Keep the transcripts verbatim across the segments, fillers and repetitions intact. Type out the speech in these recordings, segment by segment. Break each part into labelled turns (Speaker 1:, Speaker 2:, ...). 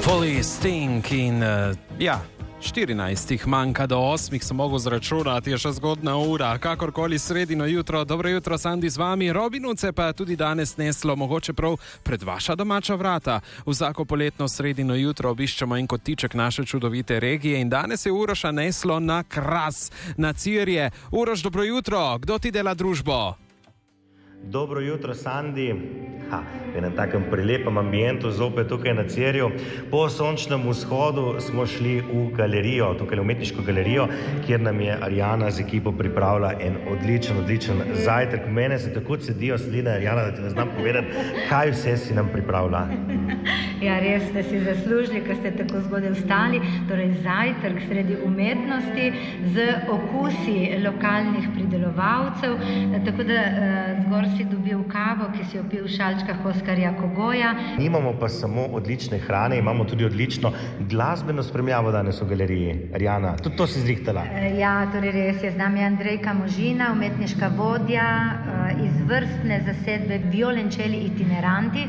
Speaker 1: Polisting in uh, ja, štirinajstih manjka do osmih, sem mogel zračunati, je še zgodna ura, kakorkoli sredino jutro. Dobro jutro, Sandi z vami. Robinuce pa tudi danes neslo, mogoče prav pred vaša domača vrata. Vsako poletno sredino jutro obiščemo en kotiček naše čudovite regije in danes je Uroša neslo na Kras, na Cirje. Uroš, dobro jutro, kdo ti dela družbo?
Speaker 2: Dobro jutro, Sandi. Ha, v enem takem prelepem ambientu, zopet tukaj na Cirju. Po sončnem vzhodu smo šli v galerijo, tukaj v umetniško galerijo, kjer nam je Arjana z ekipo pripravila en odličen, odličen zajtrk. Mene se tako cedijo sline, Arjana, da ti ne znam povedati, kaj vse si nam pripravila.
Speaker 3: Ja, res ste si zaslužili, ker ste tako zgodaj vstali. Torej, zajtrk sredi umetnosti z okusi lokalnih pridelovalcev. Tako da zgor si dobil kavo, ki si jo pil v šalčkah Oskarja Kogoja.
Speaker 2: Nimamo pa samo odlične hrane, imamo tudi odlično glasbeno spremljavo danes v galeriji. Arjana, tudi to si zrihtala.
Speaker 3: Ja, torej res je. Z nami je Andrejka Možina, umetniška vodja izvrstne zasedbe Violončeli itineranti.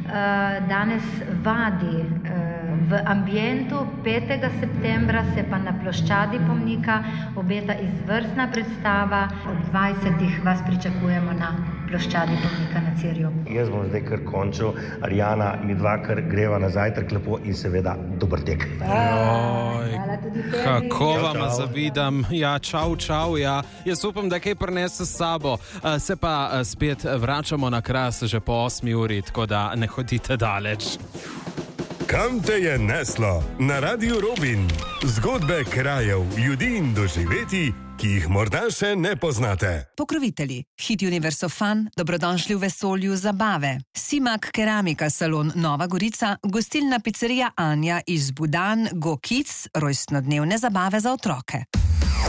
Speaker 3: Danes vadi v ambientu, petega septembra se pa na ploščadi Pomnika obeta izvrstna predstava. Ob dvajsetih vas pričakujemo na ploščadi Pomnika na Cirju.
Speaker 2: Jaz bom zdaj kar končal. Arjana, mi dva kar greva na zajtrk lepo in seveda dober tek.
Speaker 1: Oj, kako vam zavidam. Ja, čau, čau, ja. Jaz upam, da kaj prinese s sabo. Se pa spet vračamo na Kras že po osmi uri, tako da ne hodite daleč.
Speaker 4: Kam te je neslo? Na Radiu Robin. Zgodbe krajev, ljudi in doživeti, ki jih morda še ne poznate.
Speaker 5: Pokrovitelji. Hit Universo Fun, dobrodošli v vesolju zabave. Simak Keramika salon Nova Gorica, gostilna pizzerija Anja iz Budan, Go Kids, rojstnodnevne zabave za otroke.